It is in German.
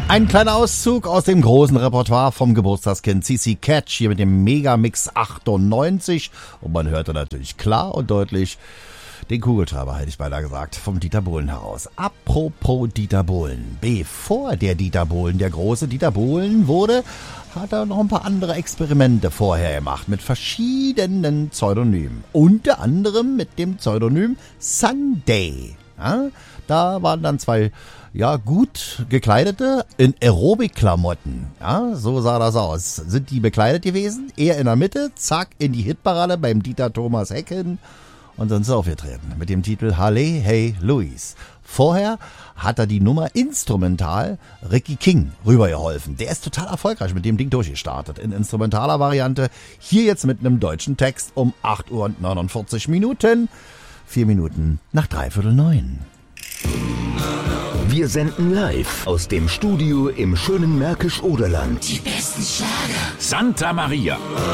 Ein kleiner Auszug aus dem großen Repertoire vom Geburtstagskind CC Catch hier mit dem Megamix 98. Und man hörte natürlich klar und deutlich den Kugelschreiber, hätte ich beinahe gesagt, vom Dieter Bohlen heraus. Apropos Dieter Bohlen. Bevor der Dieter Bohlen der große Dieter Bohlen wurde, hat er noch ein paar andere Experimente vorher gemacht mit verschiedenen Pseudonymen. Unter anderem mit dem Pseudonym Sunday. Ja, da waren dann zwei gut gekleidete in Aerobic-Klamotten. Ja, so sah das aus. Sind die bekleidet gewesen? Er in der Mitte, zack, in die Hitparade beim Dieter Thomas Hecken und sind sie aufgetreten mit dem Titel Halle, hey, Louise. Vorher hat er die Nummer instrumental Ricky King rübergeholfen. Der ist total erfolgreich mit dem Ding durchgestartet. In instrumentaler Variante. Hier jetzt mit einem deutschen Text um 8:49. 4 Minuten nach 8:45. Wir senden live aus dem Studio im schönen Märkisch-Oderland. Die besten Schlager. Santa Maria.